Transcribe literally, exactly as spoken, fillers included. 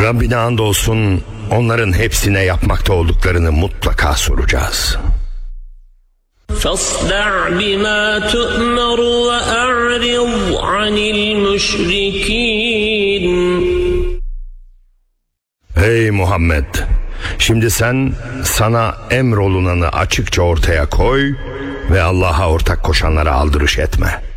Rabbine andolsun onların hepsine yapmakta olduklarını mutlaka soracağız. فاصدع بما تؤمر وأعرض عن المشركين. Ey Muhammed! Şimdi sen sana emrolunanı açıkça ortaya koy ve Allah'a ortak koşanlara aldırış etme.